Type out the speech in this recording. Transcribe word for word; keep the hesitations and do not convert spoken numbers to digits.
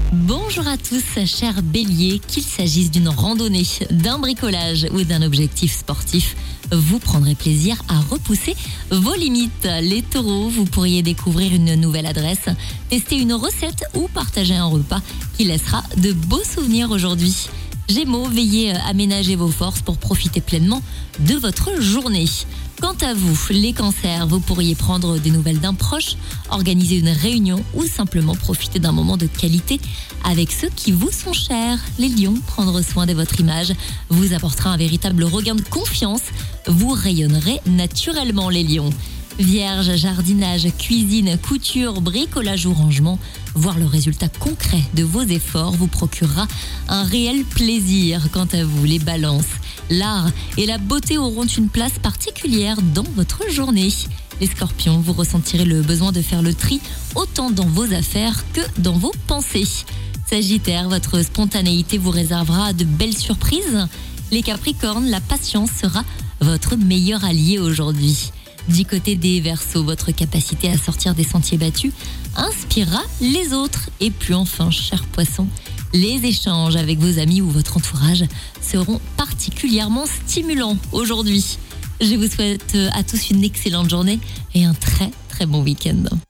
Bonjour à tous, chers béliers, qu'il s'agisse d'une randonnée, d'un bricolage ou d'un objectif sportif, vous prendrez plaisir à repousser vos limites. Les taureaux, vous pourriez découvrir une nouvelle adresse, tester une recette ou partager un repas qui laissera de beaux souvenirs aujourd'hui. Gémeaux, veillez à aménager vos forces pour profiter pleinement de votre journée. Quant à vous, les cancers, vous pourriez prendre des nouvelles d'un proche, organiser une réunion ou simplement profiter d'un moment de qualité avec ceux qui vous sont chers. Les lions, prendre soin de votre image vous apportera un véritable regain de confiance. Vous rayonnerez naturellement, les lions. Vierge, jardinage, cuisine, couture, bricolage ou rangement, voir le résultat concret de vos efforts vous procurera un réel plaisir. Quant à vous, les balances, l'art et la beauté auront une place particulière dans votre journée. Les scorpions, vous ressentirez le besoin de faire le tri autant dans vos affaires que dans vos pensées. Sagittaire, votre spontanéité vous réservera de belles surprises. Les capricornes, la patience sera votre meilleur allié aujourd'hui. Du côté des Verseaux, votre capacité à sortir des sentiers battus inspirera les autres. Et puis enfin, chers poissons, les échanges avec vos amis ou votre entourage seront particulièrement stimulants aujourd'hui. Je vous souhaite à tous une excellente journée et un très très bon week-end.